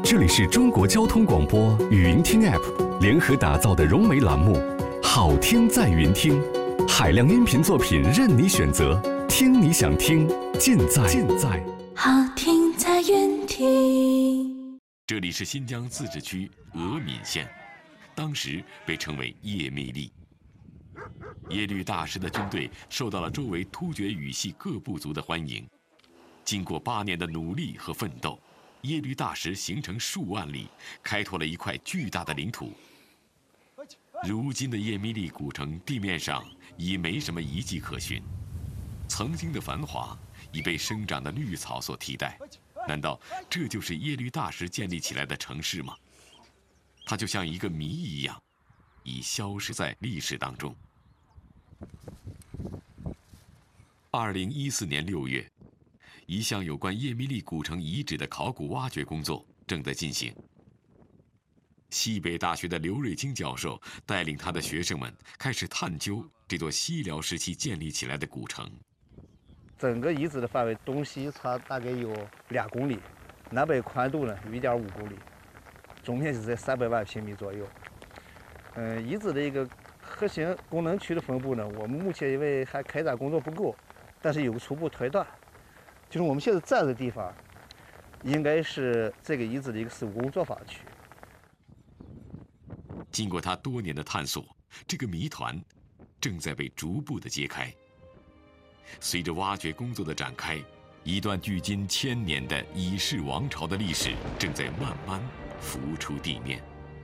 这里是中国交通广播语音听 App 联合打造的融媒栏目，好听在云听，海量音频作品任你选择，听你想听，尽在好听在云听。 这里是新疆自治区峨敏县，当时被称为叶密利。耶律大石的军队受到了周围突厥语系各部族的欢迎。经过8年的努力和奋斗，耶律大石行程数万里，开拓了一块巨大的领土。如今的叶密利古城地面上已没什么遗迹可寻，曾经的繁华已被生长的绿草所替代。难道这就是耶律大石建立起来的城市吗？它就像一个谜一样，已消失在历史当中。2014年6月，一项有关叶密利古城遗址的考古挖掘工作正在进行。西北大学的刘瑞京教授带领他的学生们开始探究这座西辽时期建立起来的古城。 整个遗址的范围东西差大概有2公里，南北宽度呢有1.5公里，总面积在300万平米左右。遗址的一个核心功能区的分布呢，我们目前因为还开展工作不够，但是有个初步推断，就是我们现在站的地方，应该是这个遗址的一个手工作坊区。 经过他多年的探索，这个谜团正在被逐步的揭开。随着挖掘工作的展开，一段距今1000年的乙氏王朝的历史正在慢慢浮出地面。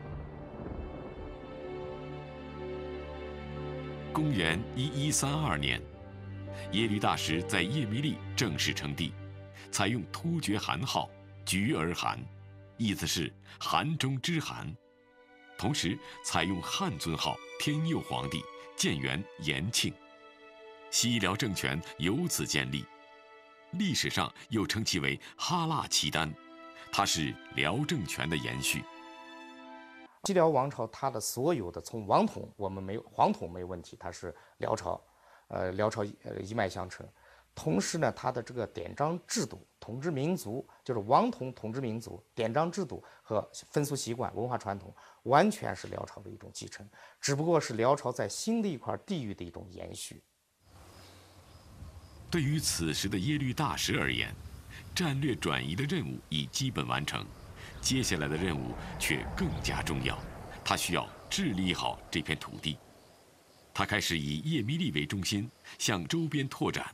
公元1132年，耶律大石在叶密利正式称帝，采用突厥汗号觉儿汗，意思是汗中之汗，同时采用汉尊号天佑皇帝，建元延庆。西辽政权由此建立，历史上又称其为哈腊契丹，它是辽政权的延续。 西辽王朝它的所有的从王统，我们没有皇统没有问题，它是辽朝，辽朝一脉相承。同时呢，它的这个典章制度、统治民族，就是王统统治民族，典章制度和风俗习惯、文化传统，完全是辽朝的一种继承，只不过是辽朝在新的一块地域的一种延续。 对于此时的耶律大石而言，战略转移的任务已基本完成，接下来的任务却更加重要，他需要治理好这片土地。他开始以叶密利为中心，向周边拓展。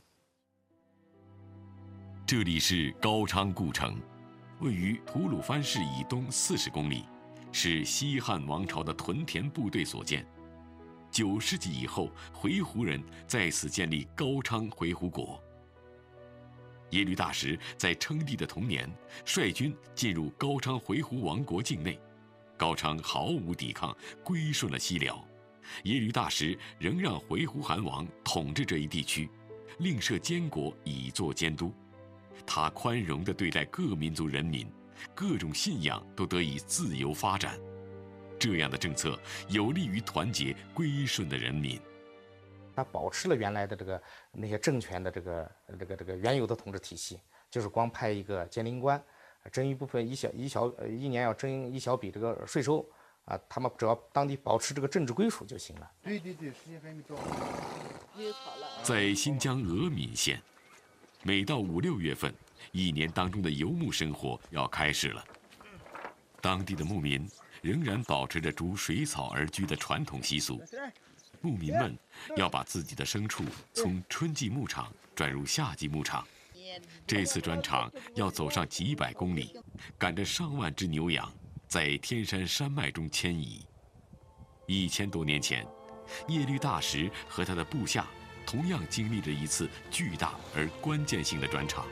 这里是高昌故城，位于吐鲁番市以东40公里，是西汉王朝的屯田部队所建。9世纪以后，回鹘人在此建立高昌回鹘国。耶律大石在称帝的同年，率军进入高昌回鹘王国境内，高昌毫无抵抗，归顺了西辽。耶律大石仍让回鹘汗王统治这一地区，另设监国以作监督。他宽容地对待各民族人民，各种信仰都得以自由发展。这样的政策有利于团结归顺的人民。 它保持了原来的那些政权的这个原有的统治体系，就是光派一个监灵官，征一部分一年要征一小笔这个税收啊，他们只要当地保持这个政治归属就行了。 对，时间还没到。 在新疆峨敏县，每到5、6月份，一年当中的游牧生活要开始了。当地的牧民仍然保持着逐水草而居的传统习俗，牧民们要把自己的牲畜从春季牧场转入夏季牧场。这次转场要走上几百公里，赶着上万只牛羊，在天山山脉中迁移。1000多年前，耶律大石和他的部下同样经历着一次巨大而关键性的转场。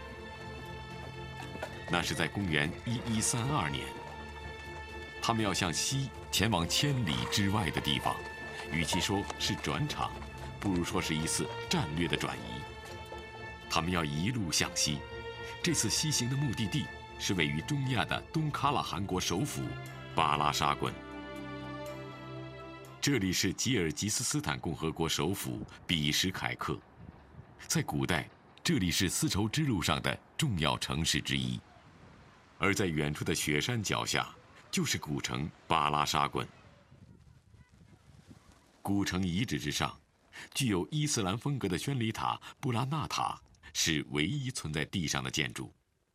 那是在公元1132年。他们要向西前往1000里之外的地方，与其说是转场，不如说是一次战略的转移。他们要一路向西，这次西行的目的地是位于中亚的东喀拉汗国首府巴拉沙滚。这里是吉尔吉斯斯坦共和国首府比什凯克，在古代，这里是丝绸之路上的重要城市之一。 而在远处的雪山脚下，就是古城巴拉沙滚。古城遗址之上，具有伊斯兰风格的宣礼塔布拉纳塔是唯一存在地上的建筑。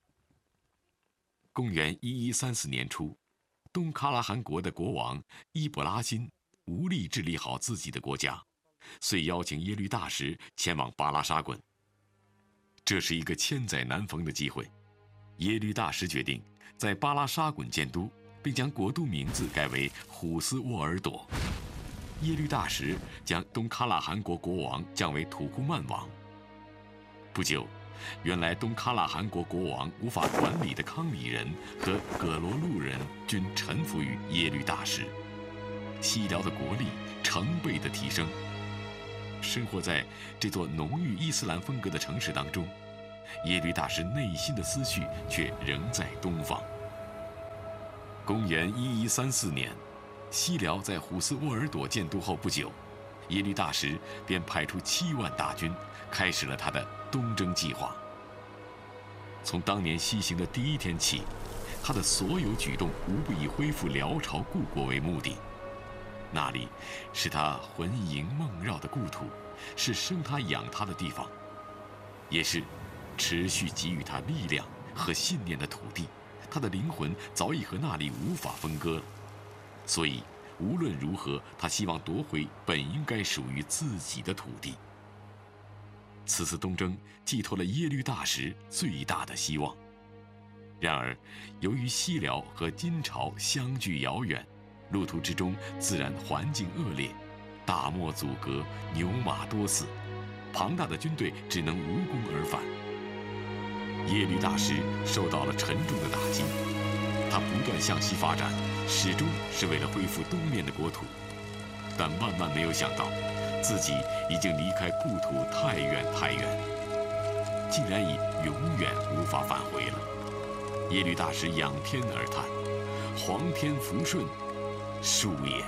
公元1134年初，东喀拉汗国的国王伊卜拉欣无力治理好自己的国家，遂邀请耶律大石前往巴拉沙滚。这是一个千载难逢的机会，耶律大石决定在巴拉沙滚建都，并将国都名字改为虎斯沃尔朵。耶律大石将东喀拉汗国国王降为土库曼王。不久，原来东喀拉汗国国王无法管理的康里人和葛罗路人均臣服于耶律大石，西辽的国力成倍的提升。生活在这座浓郁伊斯兰风格的城市当中，耶律大石内心的思绪却仍在东方。公元1134年，西辽在虎斯沃尔朵建都后不久，耶律大石便派出7万大军，开始了他的东征计划。从当年西行的第一天起，他的所有举动无不以恢复辽朝故国为目的。那里是他魂萦梦绕的故土，是生他养他的地方，也是持续给予他力量和信念的土地。他的灵魂早已和那里无法分割了，所以无论如何，他希望夺回本应该属于自己的土地。此次东征寄托了耶律大石最大的希望。然而，由于西辽和金朝相距遥远，路途之中自然环境恶劣，大漠阻隔，牛马多死，庞大的军队只能无功而返。耶律大石受到了沉重的打击，他不断向西发展，始终是为了恢复东面的国土，但万万没有想到，自己已经离开故土太远太远，竟然已永远无法返回了。耶律大石仰天而叹：“皇天福顺，恕也。”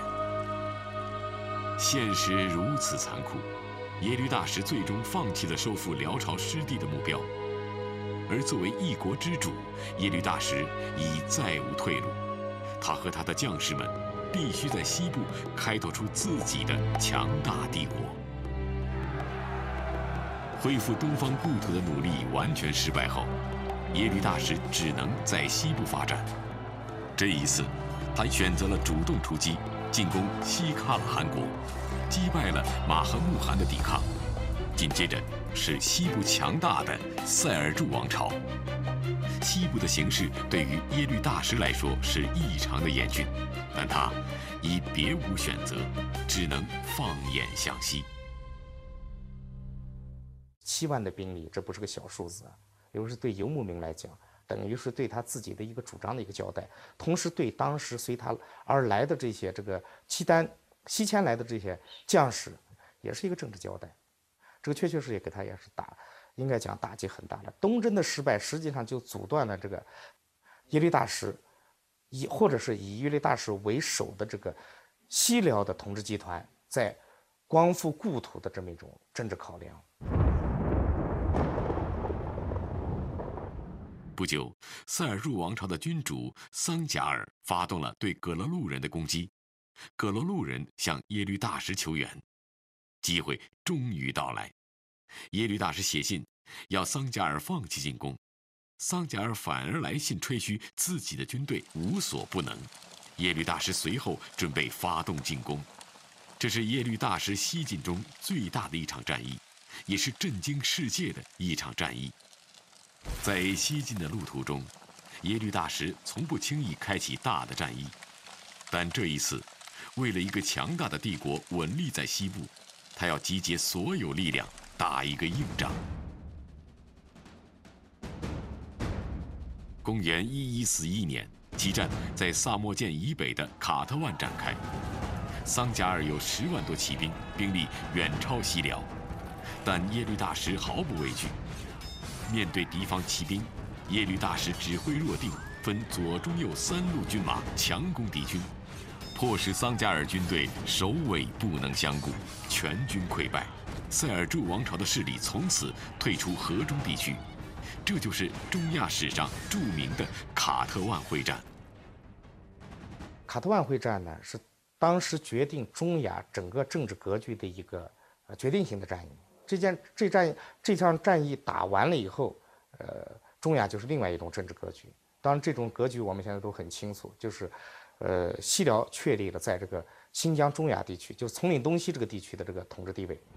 现实如此残酷，耶律大石最终放弃了收复辽朝失地的目标。而作为一国之主，耶律大石已再无退路，他和他的将士们必须在西部开拓出自己的强大帝国。恢复东方故土的努力完全失败后，耶律大石只能在西部发展。这一次，他选择了主动出击，进攻西喀拉汗国，击败了马赫穆汗的抵抗。紧接着是西部强大的塞尔柱王朝。西部的形势对于耶律大石来说是异常的严峻，但他已别无选择，只能放眼向西。 7万的兵力，这不是个小数字啊！尤其是对游牧民来讲，等于是对他自己的一个主张的一个交代，同时对当时随他而来的这些西迁来的这些将士，也是一个政治交代。这个确确实也给他也是应该讲打击很大了。东征的失败实际上就阻断了这个耶律大石或者是以耶律大石为首的这个西辽的统治集团在光复故土的这么一种政治考量。 不久，塞尔柱王朝的君主桑贾尔发动了对葛罗路人的攻击，葛罗路人向耶律大石求援。机会终于到来，耶律大石写信要桑贾尔放弃进攻，桑贾尔反而来信吹嘘自己的军队无所不能。耶律大石随后准备发动进攻，这是耶律大石西进中最大的一场战役，也是震惊世界的一场战役。在西进的路途中，耶律大石从不轻易开启大的战役，但这一次，为了一个强大的帝国稳立在西部，他要集结所有力量打一个硬仗。公元1141年，激战在萨默剑以北的卡特万展开。桑贾尔有10万多骑兵，兵力远超西辽，但耶律大石毫不畏惧。面对敌方骑兵，耶律大石指挥若定，分左、中、右3路军马强攻敌军，迫使桑贾尔军队首尾不能相顾，全军溃败。塞尔柱王朝的势力从此退出河中地区， 这就是中亚史上著名的卡特万会战。 卡特万会战呢，是当时决定中亚整个政治格局的一个决定性的战役。这场战役打完了以后，中亚就是另外一种政治格局。当然，这种格局我们现在都很清楚，就是西辽确立了在这个新疆中亚地区，就是丛林东西这个地区的这个统治地位。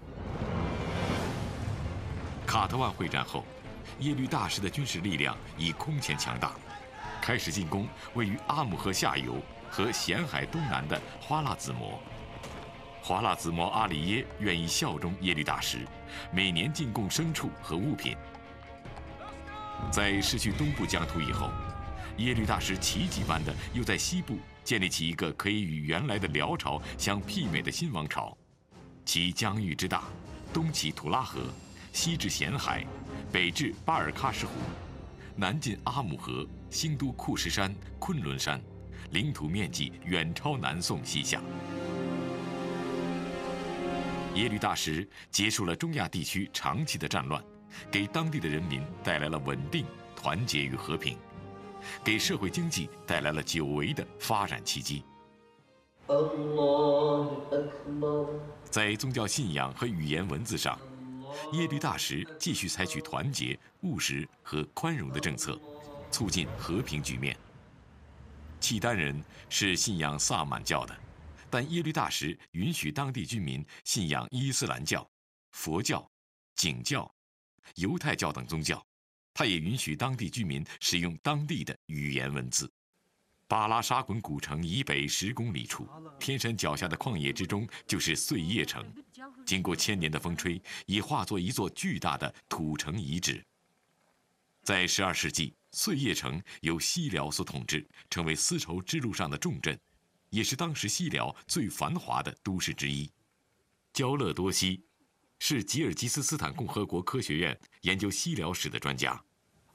卡特万会战后，耶律大石的军事力量已空前强大，开始进攻位于阿姆河下游和咸海东南的花剌子模。花剌子模阿里耶愿意效忠耶律大石，每年进贡牲畜和物品。在失去东部疆土以后，耶律大石奇迹般的又在西部建立起一个可以与原来的辽朝相媲美的新王朝，其疆域之大，东起图拉河，西至咸海，北至巴尔喀什湖，南进阿姆河，兴都库什山、昆仑山，领土面积远超南宋西夏。耶律大石结束了中亚地区长期的战乱，给当地的人民带来了稳定、团结与和平，给社会经济带来了久违的发展契机。在宗教信仰和语言文字上，耶律大石继续采取团结、务实和宽容的政策，促进和平局面。契丹人是信仰萨满教的，但耶律大石允许当地居民信仰伊斯兰教、佛教、景教、犹太教等宗教，他也允许当地居民使用当地的语言文字。巴拉沙滚古城以北10公里处，天山脚下的旷野之中就是碎叶城，经过1000年的风吹，已化作一座巨大的土城遗址。在12世纪，碎叶城由西辽所统治，成为丝绸之路上的重镇，也是当时西辽最繁华的都市之一。焦勒多西是吉尔吉斯斯坦共和国科学院研究西辽史的专家。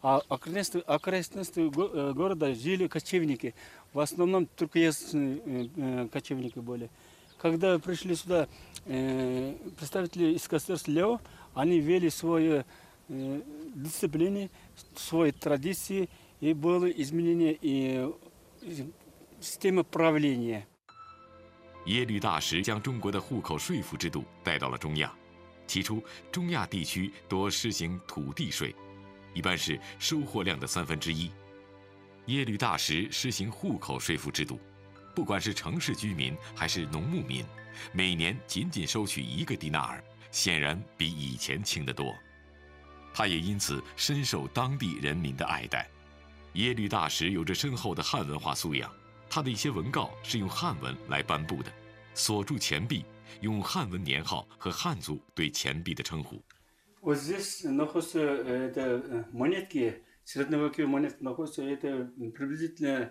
Окрестности города жили кочевники. В основном туркоязычные кочевники были. Когда пришли сюда представители из государства Ляо, они ввели свои дисциплины, свои традиции, и было изменение и системы правления. 耶律大石将中国的户口税赋制度带到了中亚。起初，中亚地区多实行土地税，一般是收获量的1/3。耶律大石实行户口税赋制度，不管是城市居民还是农牧民，每年仅仅收取1个迪纳尔，显然比以前轻得多。他也因此深受当地人民的爱戴。耶律大石有着深厚的汉文化素养，他的一些文告是用汉文来颁布的，所铸钱币用汉文年号和汉族对钱币的称呼。 Вот здесь находятся монетки, средневековые монетки находятся, это приблизительно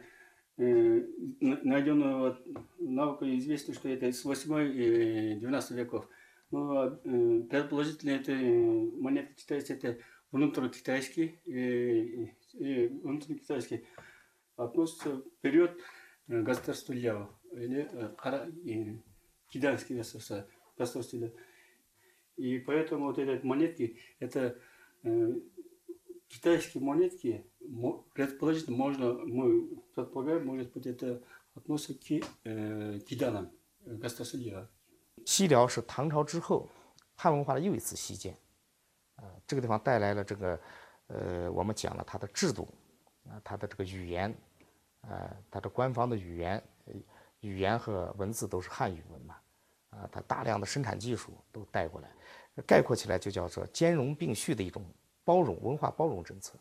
найденного наука известно, что это с 8-12 веков. Но предположительно это монетки китайцы, это внутрикитайские, относятся в период государства Ляо, или китайские государства Ляо. И поэтому вот эти монетки, это китайские монетки, предположительно, мы предполагаем, может быть, это относится к киданам, государству Ляо. 西辽是唐朝之后汉文化的又一次西渐，这个地方带来了这个，我们讲了它的制度，它的这个语言，它的官方的语言和文字都是汉语文嘛，它大量的生产技术都带过来，概括起来就叫做兼容并蓄的一种包容文化包容政策。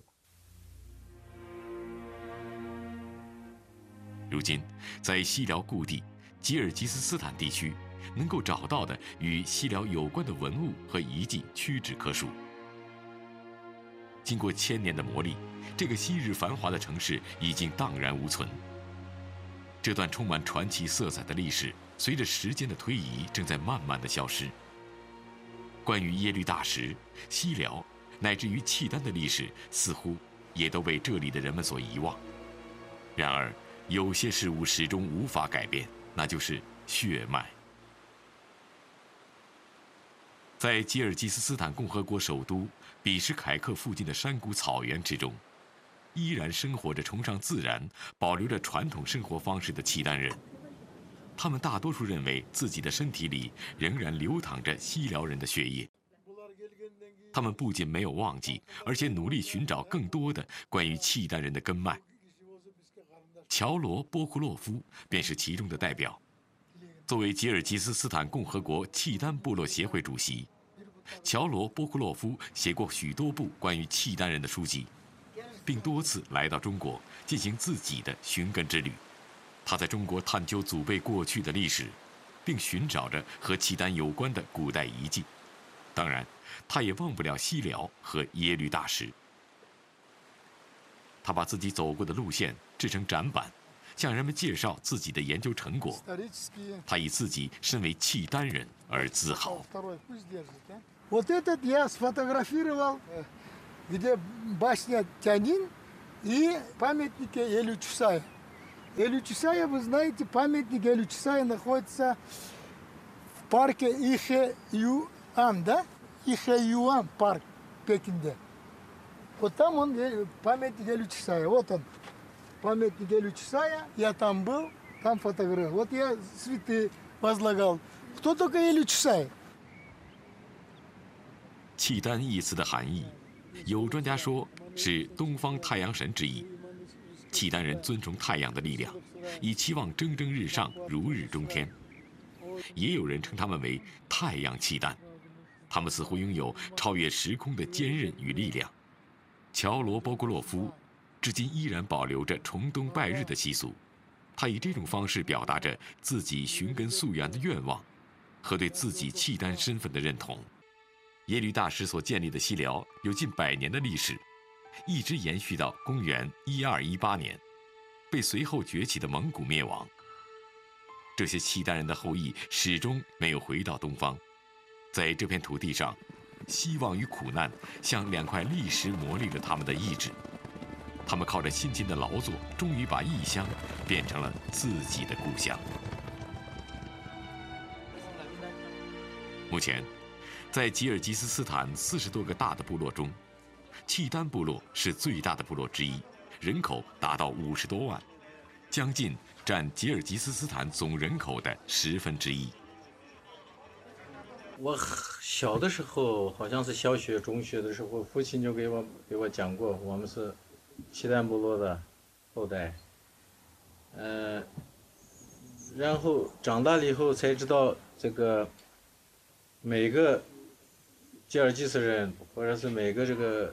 如今，在西辽故地吉尔吉斯斯坦地区，能够找到的与西辽有关的文物和遗迹屈指可数。经过1000年的磨砺，这个昔日繁华的城市已经荡然无存。这段充满传奇色彩的历史，随着时间的推移，正在慢慢的消失。关于耶律大石、西辽，乃至于契丹的历史，似乎也都被这里的人们所遗忘。然而，有些事物始终无法改变，那就是血脉。 在吉尔吉斯斯坦共和国首都比什凯克附近的山谷草原之中，依然生活着崇尚自然、保留着传统生活方式的契丹人。他们大多数认为自己的身体里仍然流淌着西辽人的血液。他们不仅没有忘记，而且努力寻找更多的关于契丹人的根脉。乔罗波库洛夫便是其中的代表。作为吉尔吉斯斯坦共和国契丹部落协会主席，乔罗波库洛夫写过许多部关于契丹人的书籍，并多次来到中国进行自己的寻根之旅。他在中国探究祖辈过去的历史，并寻找着和契丹有关的古代遗迹。当然，他也忘不了西辽和耶律大石。他把自己走过的路线制成展板，向人们介绍自己的研究成果。他以自己身为契丹人而自豪。 Вот этот я сфотографировал, где башня Тянин и памятник Элю Чусая. Элю Чусая, вы знаете, памятник Элю Чусая находится в парке Ихэ-Юан, да? Ихэ-Юан парк в Пекине. Вот там он, памятник Элю Чусая. Вот он, памятник Элю Чусая. Я там был, там фотографировал. Вот я цветы возлагал. Кто такой Элю Чусая? 契丹一词的含义，有专家说是东方太阳神之意。契丹人尊崇太阳的力量，以期望蒸蒸日上、如日中天。也有人称他们为太阳契丹，他们似乎拥有超越时空的坚韧与力量。乔罗波古洛夫至今依然保留着重冬拜日的习俗，他以这种方式表达着自己寻根溯源的愿望和对自己契丹身份的认同。耶律大石所建立的西辽有近100年的历史，一直延续到公元1218年，被随后崛起的蒙古灭亡。这些契丹人的后裔始终没有回到东方，在这片土地上，希望与苦难像2块砾石磨砺着他们的意志。他们靠着辛勤的劳作，终于把异乡变成了自己的故乡。目前，在吉尔吉斯斯坦40多个大的部落中，契丹部落是最大的部落之一，人口达到50多万，将近占吉尔吉斯斯坦总人口的1/10。 我小的时候，好像是小学、中学的时候，父亲就给我讲过，我们是契丹部落的后代。然后长大了以后才知道，这个每个吉尔吉斯人，或者是每个这个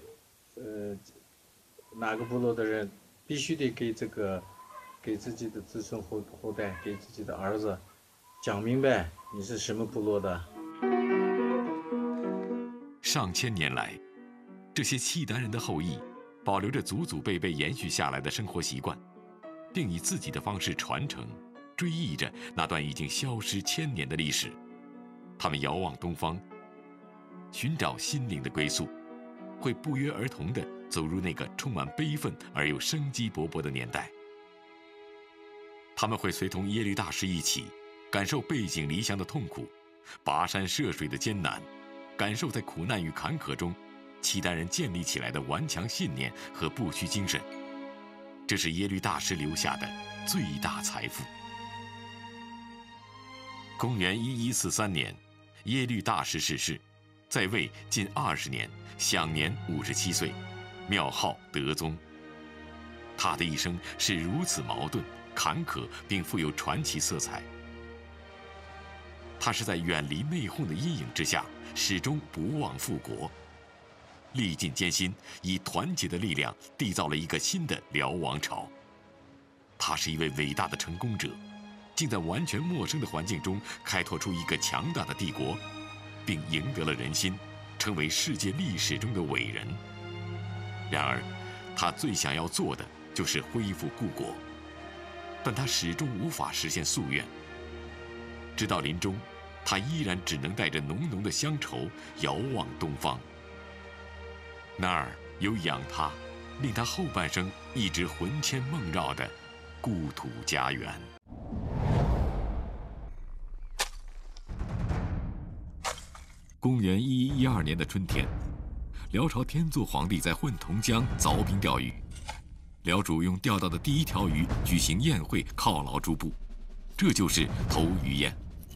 哪个部落的人，必须得给自己的子孙后代，给自己的儿子讲明白你是什么部落的。 上千年来，这些契丹人的后裔保留着祖祖辈辈延续下来的生活习惯，并以自己的方式传承、追忆着那段已经消失1000年的历史。他们遥望东方，寻找心灵的归宿，会不约而同地走入那个充满悲愤而又生机勃勃的年代。他们会随同耶律大石一起，感受背井离乡的痛苦，跋山涉水的艰难，感受在苦难与坎坷中契丹人建立起来的顽强信念和不屈精神。这是耶律大石留下的最大财富。公元1143年，耶律大石逝世，在位近20年，享年57岁，庙号德宗。他的一生是如此矛盾、坎坷，并富有传奇色彩。他是在远离内讧的阴影之下，始终不忘复国，历尽艰辛，以团结的力量缔造了一个新的辽王朝。他是一位伟大的成功者，竟在完全陌生的环境中开拓出一个强大的帝国，并赢得了人心，成为世界历史中的伟人。然而，他最想要做的就是恢复故国，但他始终无法实现夙愿。直到临终，他依然只能带着浓浓的乡愁遥望东方。那儿有养他，令他后半生一直魂牵梦绕的故土家园。 公元1112年的春天，辽朝天祚皇帝在混同江凿冰钓鱼，辽主用钓到的第一条鱼举行宴会犒劳诸部，这就是头鱼宴。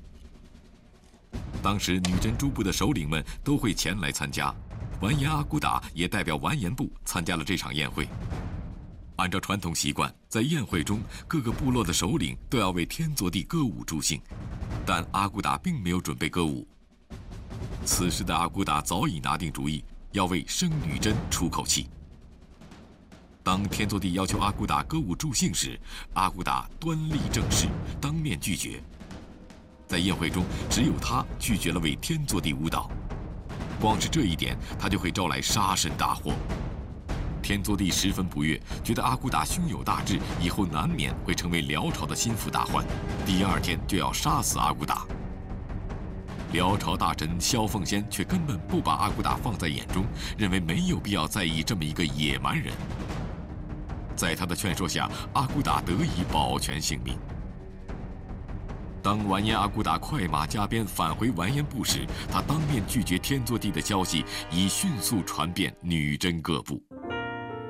当时女真诸部的首领们都会前来参加，完颜阿骨打也代表完颜部参加了这场宴会。按照传统习惯，在宴会中，各个部落的首领都要为天祚帝歌舞助兴，但阿骨打并没有准备歌舞。此时的阿骨打早已拿定主意，要为生女真出口气。当天祚帝要求阿骨打歌舞助兴时，阿骨打端立正式，当面拒绝。在宴会中，只有他拒绝了为天祚帝舞蹈，光是这一点，他就会招来杀身大祸。天祚帝十分不悦，觉得阿骨打胸有大志，以后难免会成为辽朝的心腹大患，第二天就要杀死阿骨打。辽朝大臣萧凤仙却根本不把阿骨打放在眼中，认为没有必要在意这么一个野蛮人。在他的劝说下，阿骨打得以保全性命。当完颜阿骨打快马加鞭返回完颜部时，他当面拒绝天祚帝的消息已迅速传遍女真各部。